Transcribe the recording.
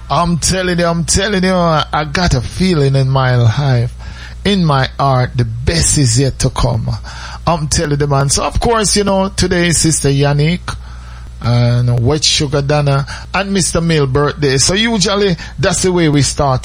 I'm telling you, I got a feeling in my life, in my heart, the best is yet to come. I'm telling you, man. So of course, today is Sister Yannick, and Wet Sugar Donna, and Mr. Mill birthday. So usually, that's the way we start